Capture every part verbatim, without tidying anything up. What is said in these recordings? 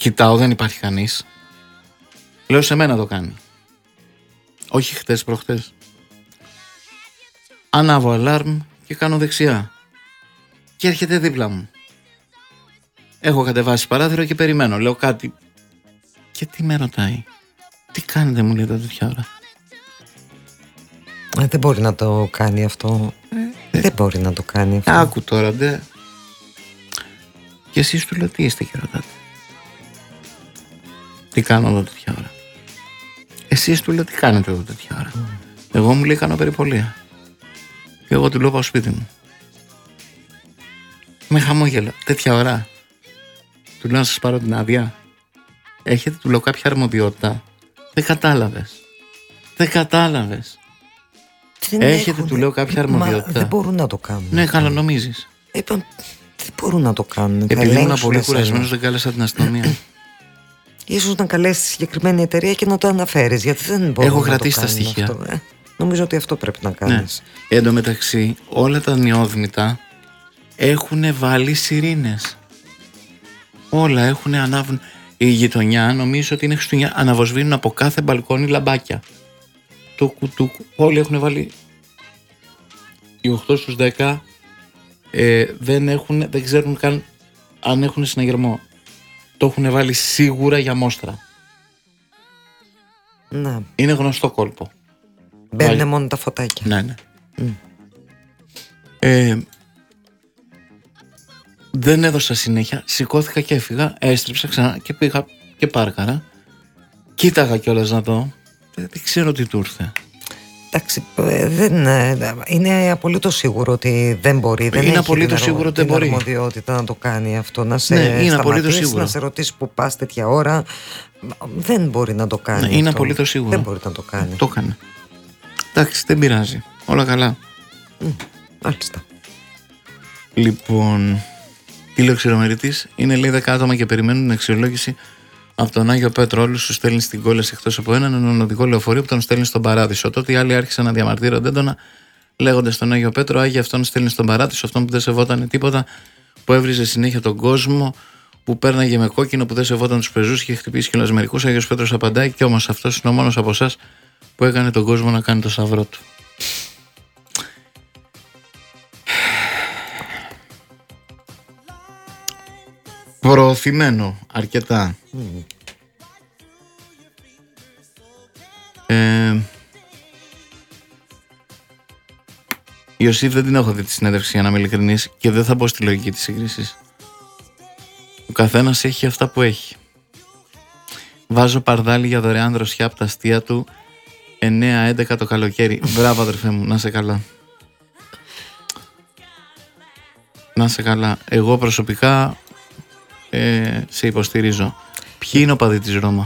Κοιτάω, δεν υπάρχει κανείς. Λέω σε μένα το κάνει. Όχι χτες προχτές. Ανάβω αλάρμ και κάνω δεξιά. Και έρχεται δίπλα μου. Έχω κατεβάσει παράθυρο και περιμένω. Λέω κάτι. Και τι με ρωτάει. Τι κάνετε, μου λέει, τέτοια ώρα. Ε, δεν μπορεί να το κάνει αυτό. Ε, δεν μπορεί να το κάνει αυτό. Άκου τώρα, ντε. Και εσείς του λέω τι είστε και ρωτάτε. Τι κάνω εδώ τέτοια ώρα. Εσείς του λέω τι κάνετε εδώ τέτοια ώρα. Mm. Εγώ μου λέει κάνω περιπολία. Και εγώ του λέω πάω σπίτι μου. Με χαμόγελο. Τέτοια ώρα. Του λέω να σας πάρω την άδεια. Έχετε, του λέω, κάποια αρμοδιότητα. Δεν κατάλαβες. Δεν κατάλαβες. Δεν Έχετε, έχουν... του λέω, κάποια αρμοδιότητα. Μα δεν μπορούν να το κάνουν. Ναι, καλά νομίζεις. Είπα, δεν μπορούν να το κάνουν. Επειδή ήμουν πολύ κουρασμένος, δεν κάλεσα την αστυνομία. Ίσως να καλέσει τη συγκεκριμένη εταιρεία και να το αναφέρεις, γιατί δεν μπορούν. Έχω να κρατήσει το τα κάνουν στοιχεία. Αυτό. Ε, νομίζω ότι αυτό πρέπει να κάνεις. Ναι. Εν τω μεταξύ, όλα τα νιόδμητα έχουν βάλει σιρήνες. Όλα έχουν ανάβουν. Η γειτονιά νομίζω ότι είναι Χριστουγεννιά. Αναβοσβήνουν από κάθε μπαλκόνι λαμπάκια. Το κουτούκου. Όλοι έχουν βάλει. Οι οκτώ στους δέκα ε, δεν, έχουν, δεν ξέρουν καν αν έχουν συναγερμό. Το έχουν βάλει σίγουρα για μόστρα. Ναι. Είναι γνωστό κόλπο. Μπαίνουν Βάλει... μόνο τα φωτάκια. Ναι, ναι. Mm. Ε, δεν έδωσα συνέχεια. Σηκώθηκα και έφυγα. Έστριψα ξανά και πήγα και πάρκαρα. Κοίταγα κιόλας να δω. Δεν ξέρω τι του ήρθε. Εντάξει, δεν, είναι απολύτως σίγουρο ότι δεν μπορεί. Δεν είναι απολύτως σίγουρο ότι δεν μπορεί. Την αρμοδιότητα να το κάνει αυτό. Να σε ναι, σταματήσει, να σε ρωτήσει που πας τέτοια ώρα. Δεν μπορεί να το κάνει. Ναι, είναι απολύτως σίγουρο. Δεν μπορεί να το κάνει. Το έκανε. Εντάξει, δεν πειράζει. Όλα καλά. Mm, μάλιστα. Λοιπόν, τηλεοξηρομερητής είναι, λέει, δέκα άτομα και περιμένουν την αξιολόγηση από τον Άγιο Πέτρο. Όλους τους στέλνει στην κόλαση εκτός από έναν, έναν οδικό λεωφορείο που τον στέλνει στον Παράδεισο. Τότε οι άλλοι άρχισαν να διαμαρτύρονται έντονα, λέγοντας στον Άγιο Πέτρο: Άγιο, αυτόν στέλνει στον Παράδεισο, αυτόν που δεν σεβόταν τίποτα, που έβριζε συνέχεια τον κόσμο, που πέρναγε με κόκκινο, που δεν σεβόταν τους πεζούς και είχε χτυπήσει και μερικούς. Άγιος Πέτρος απαντάει: Κι όμως αυτός είναι ο μόνος από εσάς που έκανε τον κόσμο να κάνει το σταυρό του. Προωθημένο αρκετά. Mm. Ε, Ιωσήφ δεν την έχω δει τη συνέντευξη, για να είμαι ειλικρινής, και δεν θα μπω στη λογική της σύγκρισης. Ο καθένας έχει αυτά που έχει. Βάζω παρδάλι για δωρεάν δροσιά από τα αστεία του εννέα έντεκα το καλοκαίρι. Μπράβο αδερφέ μου, να σε καλά. Να σε καλά. Εγώ προσωπικά ε, σε υποστηρίζω. Ποιοι είναι ο παδί της Ρώμα?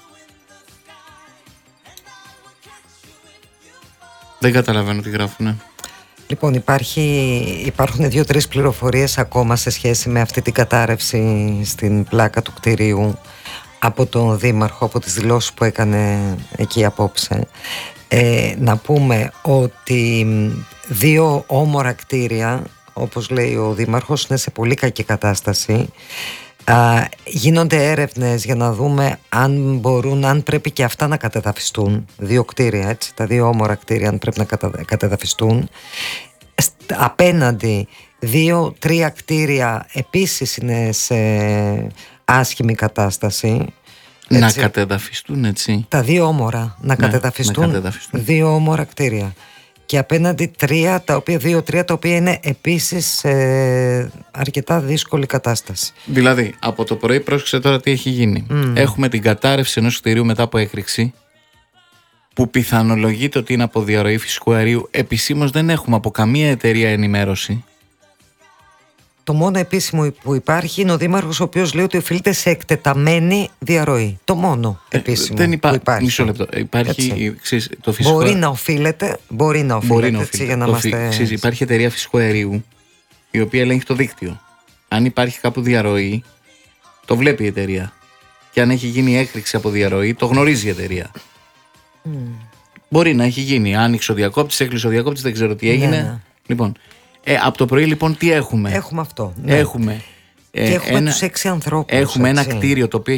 Δεν καταλαβαίνω τι γράφουνε. Λοιπόν, υπάρχει, υπάρχουν δύο-τρεις πληροφορίες ακόμα σε σχέση με αυτή την κατάρρευση στην πλάκα του κτηρίου από τον Δήμαρχο, από τις δηλώσεις που έκανε εκεί απόψε. Ε, να πούμε ότι δύο όμορα κτίρια, όπως λέει ο Δήμαρχος, είναι σε πολύ κακή κατάσταση. Α, γίνονται έρευνες για να δούμε αν μπορούν, αν πρέπει και αυτά να κατεδαφιστούν. Δύο κτίρια, έτσι, τα δύο όμορα κτίρια, αν πρέπει να κατα, κατεδαφιστούν. Απέναντι δύο-τρία κτίρια επίσης είναι σε άσχημη κατάσταση. Έτσι. Να κατεδαφιστούν, έτσι. Τα δύο όμορα να, ναι, κατεδαφιστούν, να κατεδαφιστούν. Δύο όμορα κτίρια. Και απέναντι τρία, τα οποία, δύο-τρία τα οποία είναι επίσης σε αρκετά δύσκολη κατάσταση. Δηλαδή, από το πρωί πρόσεξε τώρα τι έχει γίνει. Mm. Έχουμε την κατάρρευση ενός κτηρίου μετά από έκρηξη, που πιθανολογείται ότι είναι από διαρροή φυσικού αερίου. Επισήμως δεν έχουμε από καμία εταιρεία ενημέρωση. Το μόνο επίσημο που υπάρχει είναι ο Δήμαρχος, ο οποίος λέει ότι οφείλεται σε εκτεταμένη διαρροή. Το μόνο επίσημο ε, δεν υπά... που υπάρχει. Μισό λεπτό. Υπάρχει, ξέρεις, το φυσικό... Μπορεί να οφείλεται, μπορεί να οφείλεται, μπορεί να οφείλεται. Έτσι, για να το είμαστε... φυ... ξέρεις, υπάρχει εταιρεία φυσικού αερίου, η οποία ελέγχει το δίκτυο. Αν υπάρχει κάπου διαρροή, το βλέπει η εταιρεία. Και αν έχει γίνει έκρηξη από διαρροή, το γνωρίζει η εταιρεία. Mm. Μπορεί να έχει γίνει. Άνοιξε ο διακόπτης, έκλεισε ο διακόπτης, δεν ξέρω τι έγινε. Ναι. Λοιπόν, ε, από το πρωί λοιπόν τι έχουμε? Έχουμε αυτό. Ναι. Έχουμε, ε, και έχουμε ένα, τους έξι ανθρώπους. Έχουμε έτσι. ένα κτίριο το οποίο